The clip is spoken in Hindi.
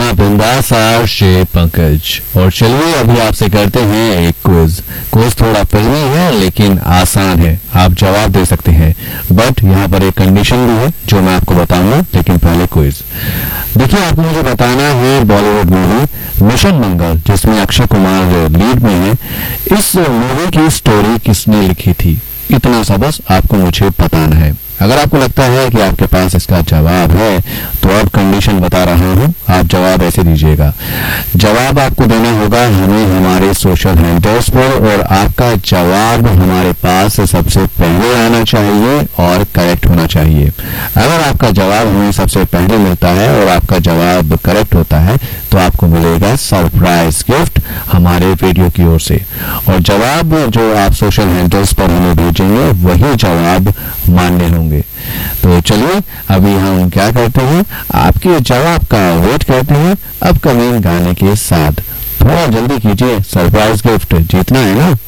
यहाँ बिंदास आरजे पंकज। और चलिए अभी आपसे करते हैं एक क्विज। क्विज थोड़ा फिल्मी है लेकिन आसान है, आप जवाब दे सकते हैं, बट यहाँ पर एक कंडीशन भी है जो मैं आपको बताऊंगा। लेकिन पहले क्विज देखिए, आपको मुझे बताना है बॉलीवुड मूवी मिशन मंगल जिसमें अक्षय कुमार लीड में है, इस मूवी की स्टोरी किसने लिखी थी? इतना सा बस आपको मुझे बताना है। अगर आपको लगता है कि आपके पास इसका जवाब है तो अब कंडीशन बता रहा हूं, आप जवाब ऐसे दीजिएगा। जवाब आपको देना होगा हमें हमारे सोशल हैंडल्स पर, और आपका जवाब हमारे पास सबसे पहले आना चाहिए और करेक्ट होना चाहिए। अगर आपका जवाब हमें सबसे पहले मिलता है और आपका जवाब करेक्ट होता है तो आपको मिलेगा सरप्राइज गिफ्ट हमारे वीडियो की ओर से। और जवाब जो आप सोशल हैंडल्स पर हमें भेजेंगे वही जवाब मान्य होंगे। तो चलिए अभी हम क्या करते हैं, आपके जवाब का वेट करते हैं अपकमिंग गाने के साथ। थोड़ा जल्दी कीजिए, सरप्राइज गिफ्ट जीतना है ना।